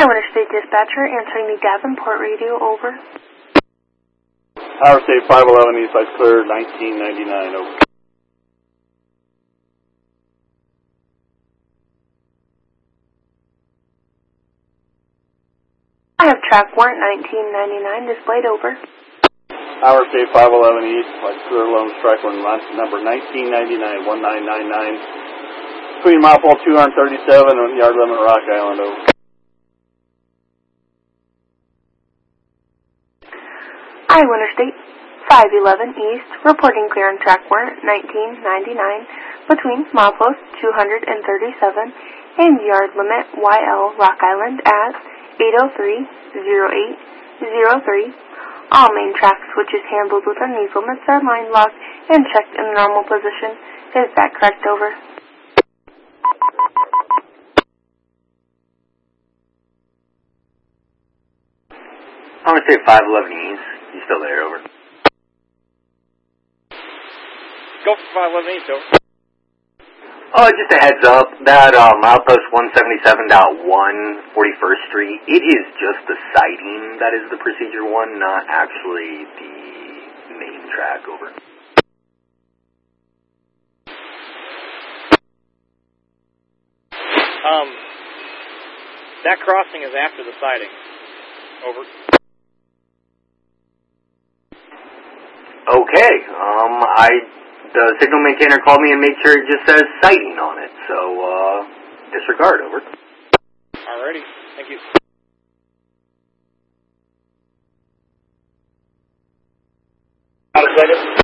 Iowa State Dispatcher answering the Davenport radio, over. Iowa State 511 East, lights clear, 1999, over. I have track warrant 1999 displayed, over. Iowa State 511 East, lights clear, Lone Strike one, number 1999, 1999, between mile pole 237 and yard limit Rock Island, over. Iowa Interstate 511 East, reporting clear on track warrant 1999 between milepost 237 and yard limit YL Rock Island at 803-0803. All main track switches handled within these limits are line locked and checked in normal position. Is that correct, over? I'm going to say 511 East. You still there, over? Go for 511 East, over. Oh, just a heads up, that milepost 177.1, 41st Street, it is just the sighting that is the procedure one, not actually the main track, over. That crossing is after the sighting, over. Okay, the signal maintainer called me and made sure it just says sighting on it, so, disregard, over. Alrighty, thank you. Out of second.